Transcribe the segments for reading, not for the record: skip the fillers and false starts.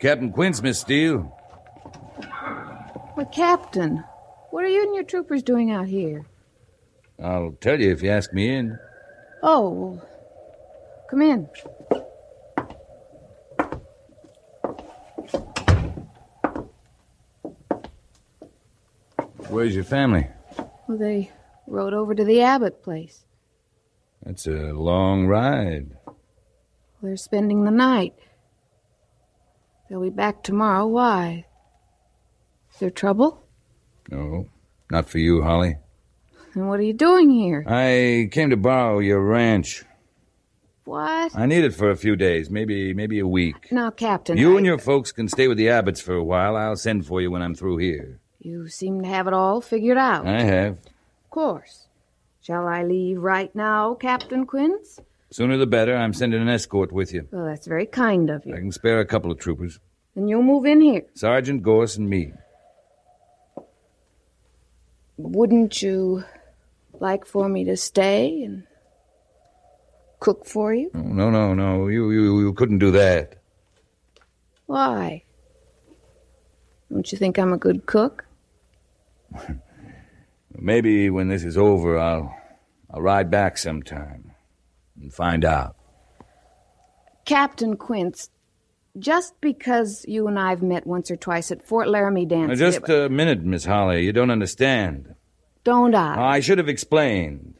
Captain Quince, Miss Steele. Well, Captain, what are you and your troopers doing out here? I'll tell you if you ask me in. Oh, well, come in. Where's your family? Well, they rode over to the Abbott place. That's a long ride. They're spending the night. They'll be back tomorrow. Why? Is there trouble? No, not for you, Holly. And what are you doing here? I came to borrow your ranch. What? I need it for a few days, maybe a week. Now, Captain, You and your folks can stay with the Abbotts for a while. I'll send for you when I'm through here. You seem to have it all figured out. I have. Of course. Shall I leave right now, Captain Quince? Sooner the better. I'm sending an escort with you. Well, that's very kind of you. I can spare a couple of troopers. Then you'll move in here. Sergeant Gorse and me. Wouldn't you like for me to stay and cook for you? Oh, no. You couldn't do that. Why? Don't you think I'm a good cook? Maybe when this is over, I'll ride back sometime and find out. Captain Quince, just because you and I've met once or twice at Fort Laramie dance... Now, just a minute, Miss Holly. You don't understand. Don't I? I should have explained.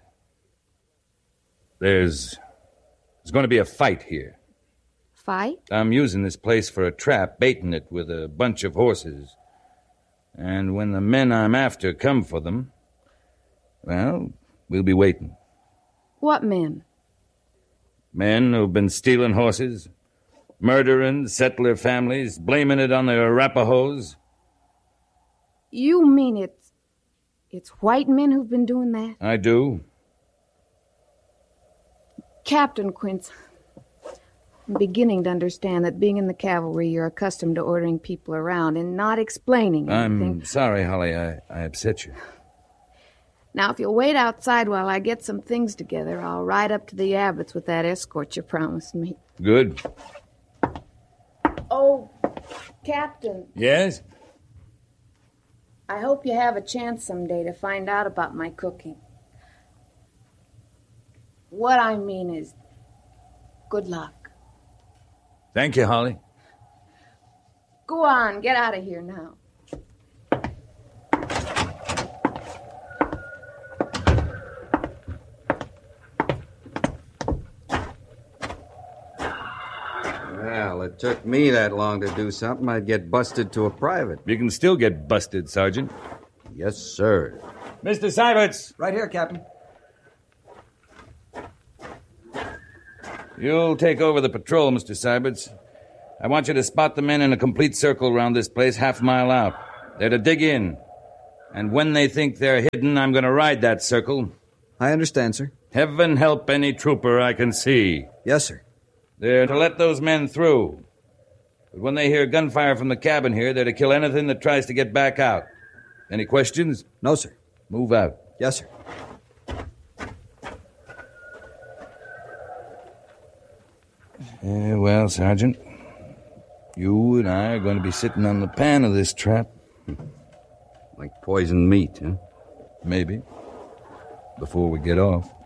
There's going to be a fight here. Fight? I'm using this place for a trap, baiting it with a bunch of horses. And when the men I'm after come for them, well, we'll be waiting. What men? Men who've been stealing horses, murdering settler families, blaming it on the Arapahoes. You mean it's white men who've been doing that? I do. Captain Quince, I'm beginning to understand that being in the cavalry, you're accustomed to ordering people around and not explaining anything. I'm sorry, Holly. I upset you. Now, if you'll wait outside while I get some things together, I'll ride up to the Abbotts with that escort you promised me. Good. Oh, Captain. Yes? I hope you have a chance someday to find out about my cooking. What I mean is, good luck. Thank you, Holly. Go on, get out of here now. Well, it took me that long to do something. I'd get busted to a private. You can still get busted, Sergeant. Yes, sir. Mr. Seiberts! Right here, Captain. You'll take over the patrol, Mr. Seiberts. I want you to spot the men in a complete circle around this place, half a mile out. They're to dig in. And when they think they're hidden, I'm going to ride that circle. I understand, sir. Heaven help any trooper I can see. Yes, sir. They're to let those men through. But when they hear gunfire from the cabin here, they're to kill anything that tries to get back out. Any questions? No, sir. Move out. Yes, sir. Well, Sergeant, you and I are going to be sitting on the pan of this trap. Like poisoned meat, huh? Maybe. Before we get off.